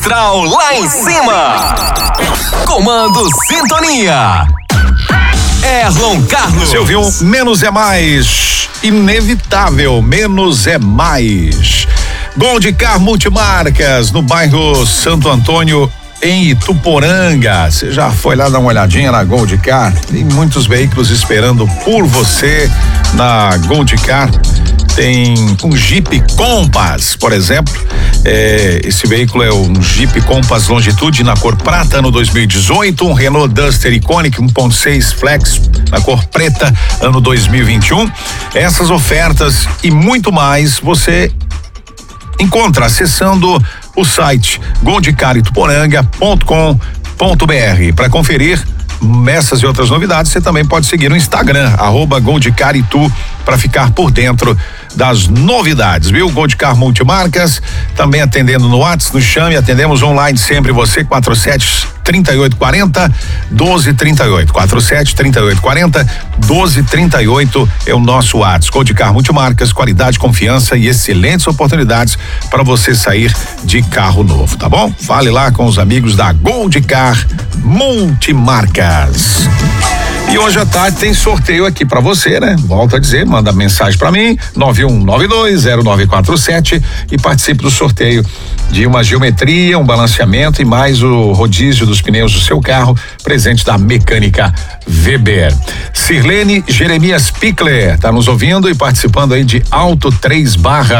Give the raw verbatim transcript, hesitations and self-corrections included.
Astral lá em cima. Comando Sintonia. Erlon Carlos. Você ouviu? Menos é mais. Inevitável. Menos é mais. Gold Car Multimarcas, no bairro Santo Antônio, em Ituporanga. Você já foi lá dar uma olhadinha na Gold Car? Tem muitos veículos esperando por você na Gold Car. Tem um Jeep Compass, por exemplo. É, esse veículo é um Jeep Compass Longitude na cor prata, ano dois mil e dezoito. Um Renault Duster Iconic um ponto seis Flex na cor preta, ano dois mil e vinte e um. Essas ofertas e muito mais você encontra acessando o site gold car ituporanga ponto com ponto br. Para conferir essas e outras novidades, você também pode seguir no Instagram, arroba goldcaritu, para ficar por dentro das novidades, viu? Gold Car Multimarcas, também atendendo no WhatsApp, no Chame, atendemos online sempre você, quatro sete trinta e oito quarenta doze trinta e oito, quatro sete trinta e oito quarenta doze trinta e oito é o nosso WhatsApp. Gold Car Multimarcas, qualidade, confiança e excelentes oportunidades para você sair de carro novo, tá bom? Fale lá com os amigos da Gold Car Multimarcas. E hoje à tarde tem sorteio aqui pra você, né? Volto a dizer, manda mensagem pra mim, nove um nove dois zero nove quatro sete, e participe do sorteio de uma geometria, um balanceamento e mais o rodízio dos pneus do seu carro, presente da Mecânica Weber. Sirlene Jeremias Pickler tá nos ouvindo e participando aí de Auto três Barra.